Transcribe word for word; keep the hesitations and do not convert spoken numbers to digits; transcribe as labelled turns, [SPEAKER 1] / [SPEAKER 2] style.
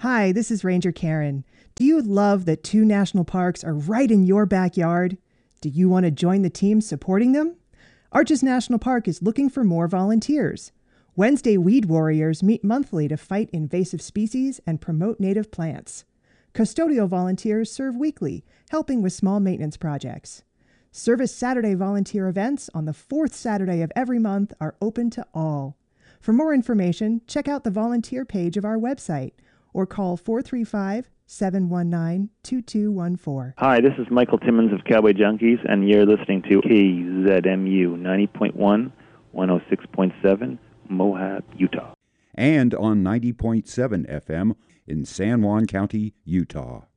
[SPEAKER 1] Hi, this is Ranger Karen. Do you love that two national parks are right in your backyard? Do you want to join the team supporting them? Arches National Park is looking for more volunteers. Wednesday Weed Warriors meet monthly to fight invasive species and promote native plants. Custodial volunteers serve weekly, helping with small maintenance projects. Service Saturday volunteer events on the fourth Saturday of every month are open to all. For more information, check out the volunteer page of our website or call four three five, seven one nine, two two one four.
[SPEAKER 2] Hi, this is Michael Timmons of Cowboy Junkies, and you're listening to K Z M U ninety point one, one oh six point seven, Moab, Utah.
[SPEAKER 3] And on ninety point seven F M in San Juan County, Utah.